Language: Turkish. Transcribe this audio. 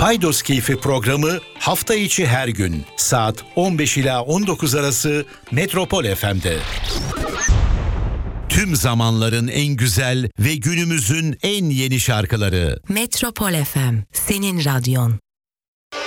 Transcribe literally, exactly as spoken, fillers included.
Paydos Keyfi programı hafta içi her gün saat on beş ila on dokuz arası Metropol F M'de. Tüm zamanların en güzel ve günümüzün en yeni şarkıları. Metropol F M, senin radyon.